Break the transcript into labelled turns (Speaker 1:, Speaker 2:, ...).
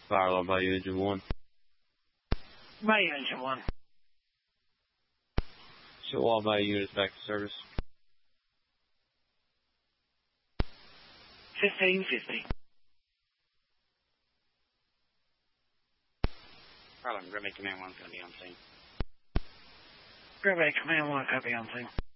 Speaker 1: Firewall by Engine 1.
Speaker 2: By Engine 1.
Speaker 1: Show all by units back to service.
Speaker 2: 1550.
Speaker 3: Harlem, Green Bay Command 1's going to be on scene.
Speaker 2: Green Bay Command 1, copy on scene.